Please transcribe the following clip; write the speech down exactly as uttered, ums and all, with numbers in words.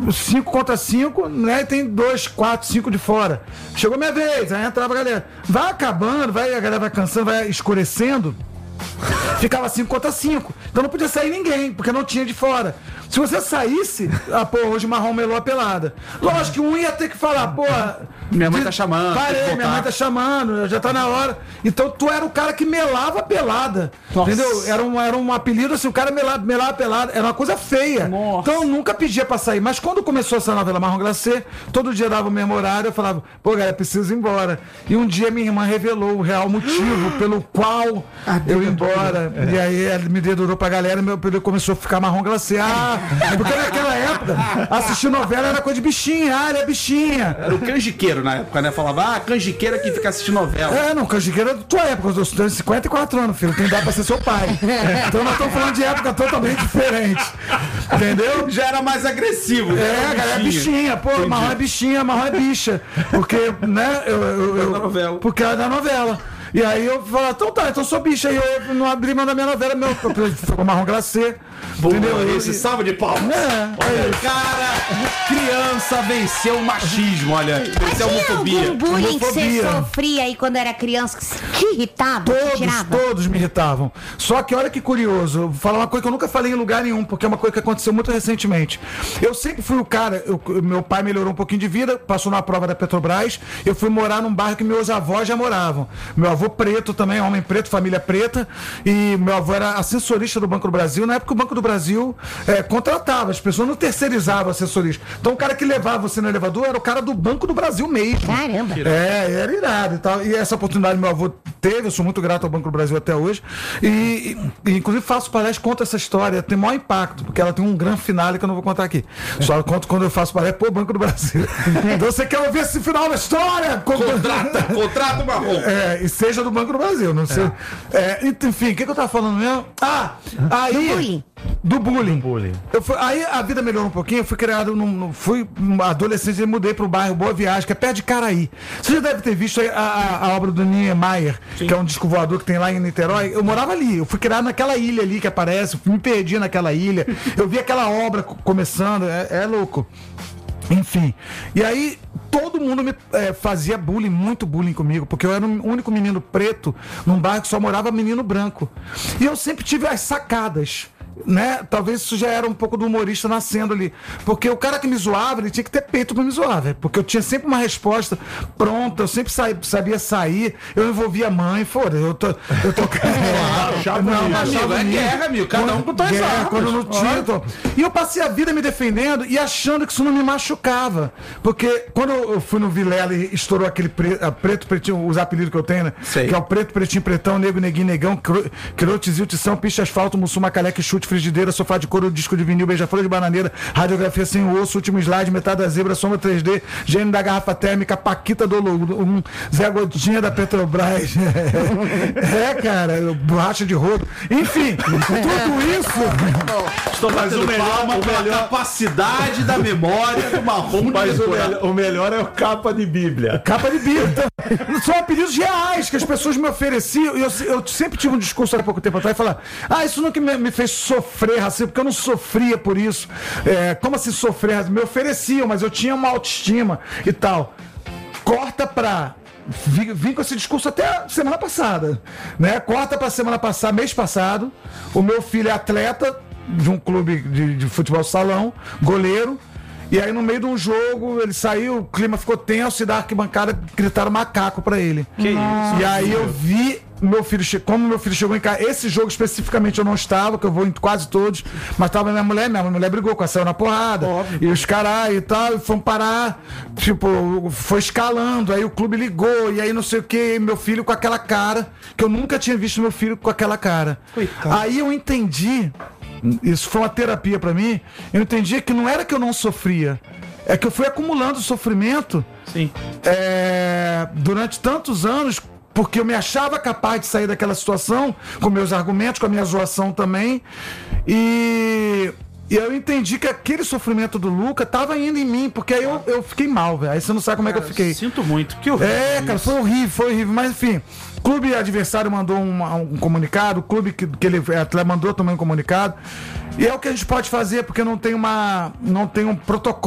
cinco contra cinco, né? E tem dois, quatro, cinco de fora. Chegou minha vez, aí entrava a galera. Vai acabando, vai, a galera vai cansando, vai escurecendo. Ficava cinco contra cinco. Então não podia sair ninguém, porque não tinha de fora. Se você saísse, ah, pô, hoje o Marrom melou a pelada. Lógico que um ia ter que falar, pô. Minha mãe tá chamando. Parei, minha mãe tá chamando, já tá na hora. Então tu era o cara que melava a pelada. Nossa. Entendeu? Era um, era um apelido assim, o cara melava, melava a pelada. Era uma coisa feia. Nossa. Então eu nunca pedia pra sair. Mas quando começou essa novela Marrom Glacê, todo dia dava o mesmo horário, eu falava, pô, galera, preciso ir embora. E um dia minha irmã revelou o real motivo pelo qual ah, eu ia embora. É. E aí ela me dedurou pra galera e meu apelido começou a ficar Marrom Glacê. Ah, porque naquela época, assistir novela era coisa de bichinha. Ah, ele é bichinha. Era o canjiqueiro na época, né? Falava, ah, canjiqueira que fica assistindo novela. É, não, canjiqueiro é da tua época. Eu tenho cinquenta e quatro anos, filho. Tem idade pra ser seu pai. Então nós estamos falando de época totalmente diferente. Entendeu? Já era mais agressivo. É, cara, é bichinha. Pô, Entendi. Marrom é bichinha, Marrom é bicha. Porque, né? Eu, eu, eu, da novela. Porque era da novela. E aí eu falava, então tá, então eu sou bicha. Aí eu não abri mão da minha novela, meu ficou Marrom Glacê. Boa, entendeu? Esse salve de palmas. É, olha, cara, criança venceu o machismo, olha. Venceu a homofobia. Algum bullying homofobia. que você sofria aí quando era criança, que te irritava? Todos, te todos me irritavam. Só que olha que curioso, eu vou falar uma coisa que eu nunca falei em lugar nenhum, porque é uma coisa que aconteceu muito recentemente. Eu sempre fui o cara, eu, meu pai melhorou um pouquinho de vida, passou na prova da Petrobras, eu fui morar num bairro que meus avós já moravam. Meu avô preto também, homem preto, família preta, e meu avô era assessorista do Banco do Brasil. Na época o Banco do Brasil é, contratava, as pessoas não terceirizavam assessorista. Então o cara que levava você no elevador era o cara do Banco do Brasil mesmo. Caramba! É, era irado e tal. E essa oportunidade meu avô teve, eu sou muito grato ao Banco do Brasil até hoje. E, e inclusive faço palestra, conto essa história, tem maior impacto, porque ela tem um grande finale que eu não vou contar aqui. Só conto quando eu faço palestra pro Banco do Brasil. Então você quer ouvir esse final da história? Contrata, contrata o Marrom. É, e seja do Banco do Brasil, não sei. É. É, enfim, o que, que eu tava falando mesmo? Ah, aí. Do bullying. Do bullying. Do bullying. Eu fui, aí a vida melhorou um pouquinho, eu fui criado num. num fui adolescente e mudei pro bairro Boa Viagem, que é perto de Caraí. Você já deve ter visto a, a, a obra do Niemeyer, Sim. que é um disco voador que tem lá em Niterói. Eu morava ali, eu fui criado naquela ilha ali que aparece, me perdi naquela ilha. Eu vi aquela obra começando, é, é louco. Enfim, e aí todo mundo me é, fazia bullying, muito bullying comigo, porque eu era o único menino preto num bairro que só morava menino branco. E eu sempre tive as sacadas, né? Talvez isso já era um pouco do humorista nascendo ali, porque o cara que me zoava, ele tinha que ter peito pra me zoar, velho, porque eu tinha sempre uma resposta pronta, eu sempre sa- sabia sair, eu envolvia a mãe, foda, eu tô... Eu tô... é, não, mas amigo, é guerra, amigo, cada um com suas armas. Quando não tinha, tô... E eu passei a vida me defendendo e achando que isso não me machucava, porque quando eu fui no Vilela e estourou aquele pre... preto, pretinho, os apelidos que eu tenho, né? Sei. Que é o preto, pretinho, pretão, nego, neguinho, negão, crotizil, tição, picha, asfalto, mussuma, caleque, chute, frigideira, sofá de couro, disco de vinil, beija-flor de bananeira, radiografia sem osso, último slide, metade da zebra, sombra três D, gênio da garrafa térmica, Paquita do um, Zé Gotinha da Petrobras. É, cara, borracha de rodo. Enfim, tudo isso. Estou fazendo o melhor, palma o melhor... capacidade da memória do Marrom. Mas o melhor, o melhor é o capa de Bíblia. Capa de Bíblia. São apelidos reais que as pessoas me ofereciam. E eu, eu sempre tive um discurso há pouco tempo atrás e falar: ah, isso nunca me, me fez sofrer racismo, porque eu não sofria por isso. É, como assim sofrer racismo? Me ofereciam, mas eu tinha uma autoestima e tal. Corta pra. Vim, vim com esse discurso até semana passada, né? Corta pra semana passada, mês passado. O meu filho é atleta de um clube de, de futebol salão, goleiro. E aí no meio de um jogo, ele saiu, o clima ficou tenso e da arquibancada gritaram macaco pra ele. Que isso? E aí eu vi meu filho, che- como meu filho chegou em casa, esse jogo especificamente eu não estava, que eu vou em quase todos, mas tava minha mulher, minha mulher brigou com a saiu na porrada. Óbvio. E os caras e tal, e foram parar, tipo, foi escalando, aí o clube ligou, e aí não sei o que, meu filho com aquela cara, que eu nunca tinha visto meu filho com aquela cara. Coitado. Aí eu entendi, isso foi uma terapia pra mim, eu entendi que não era que eu não sofria, é que eu fui acumulando sofrimento. Sim. É, durante tantos anos, porque eu me achava capaz de sair daquela situação, com meus argumentos, com a minha zoação também, e, e eu entendi que aquele sofrimento do Luca tava indo em mim, porque aí eu, eu fiquei mal, velho, aí você não sabe como cara, é que eu fiquei. Sinto muito, que horrível. É, cara, foi horrível, foi horrível, mas enfim, o clube adversário mandou um, um comunicado, o clube que, que ele atleta mandou também um comunicado, e é o que a gente pode fazer, porque não tem uma, não tem um protocolo